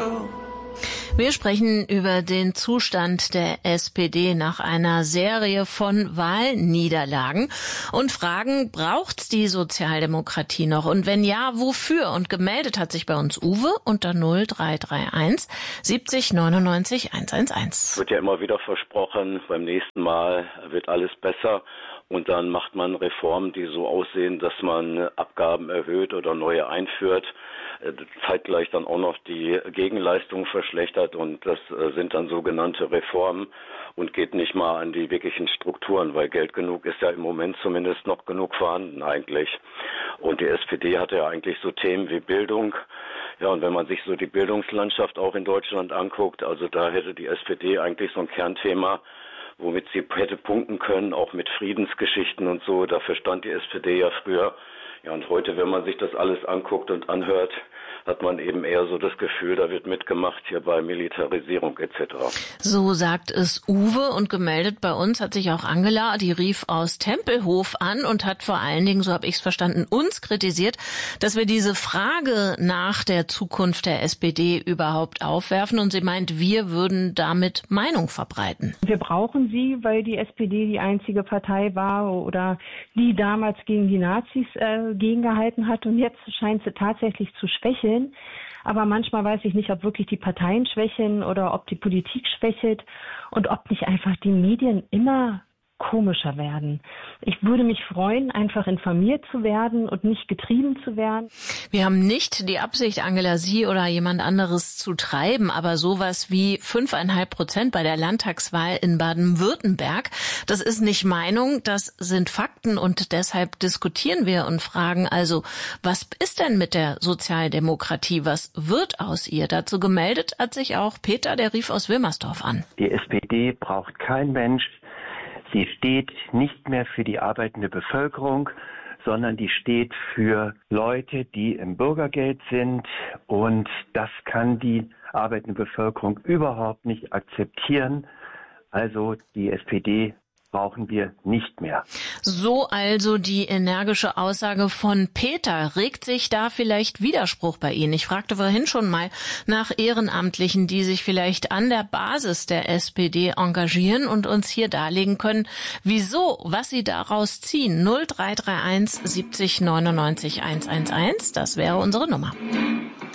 Wir sprechen über den Zustand der SPD nach einer Serie von Wahlniederlagen und fragen, braucht's die Sozialdemokratie noch? Und wenn ja, wofür? Und gemeldet hat sich bei uns Uwe unter 0331 70 99 111. Es wird ja immer wieder versprochen, beim nächsten Mal wird alles besser. Und dann macht man Reformen, die so aussehen, dass man Abgaben erhöht oder neue einführt, zeitgleich dann auch noch die Gegenleistung verschlechtert. Und das sind dann sogenannte Reformen und geht nicht mal an die wirklichen Strukturen, weil Geld genug ist ja im Moment zumindest noch genug vorhanden eigentlich. Und die SPD hatte ja eigentlich so Themen wie Bildung. Ja, und wenn man sich so die Bildungslandschaft auch in Deutschland anguckt, also da hätte die SPD eigentlich so ein Kernthema, womit sie hätte punkten können, auch mit Friedensgeschichten und so. Dafür stand die SPD ja früher. Ja, und heute, wenn man sich das alles anguckt und anhört, hat man eben eher so das Gefühl, da wird mitgemacht hier bei Militarisierung etc. So sagt es Uwe, und gemeldet bei uns hat sich auch Angela, die rief aus Tempelhof an und hat vor allen Dingen, so habe ich es verstanden, uns kritisiert, dass wir diese Frage nach der Zukunft der SPD überhaupt aufwerfen, und sie meint, wir würden damit Meinung verbreiten. Wir brauchen sie, weil die SPD die einzige Partei war oder die damals gegen die Nazis gegengehalten hat, und jetzt scheint sie tatsächlich zu schwächeln. Aber manchmal weiß ich nicht, ob wirklich die Parteien schwächeln oder ob die Politik schwächelt und ob nicht einfach die Medien immer komischer werden. Ich würde mich freuen, einfach informiert zu werden und nicht getrieben zu werden. Wir haben nicht die Absicht, Angela, Sie oder jemand anderes zu treiben, aber sowas wie 5,5% bei der Landtagswahl in Baden-Württemberg, das ist nicht Meinung, das sind Fakten, und deshalb diskutieren wir und fragen also, was ist denn mit der Sozialdemokratie? Was wird aus ihr? Dazu gemeldet hat sich auch Peter, der rief aus Wilmersdorf an. Die SPD braucht kein Mensch. Sie steht nicht mehr für die arbeitende Bevölkerung, sondern die steht für Leute, die im Bürgergeld sind, und das kann die arbeitende Bevölkerung überhaupt nicht akzeptieren. Also die SPD brauchen wir nicht mehr. So also die energische Aussage von Peter. Regt sich da vielleicht Widerspruch bei Ihnen? Ich fragte vorhin schon mal nach Ehrenamtlichen, die sich vielleicht an der Basis der SPD engagieren und uns hier darlegen können, wieso, was sie daraus ziehen. 0331 70 99 111, das wäre unsere Nummer.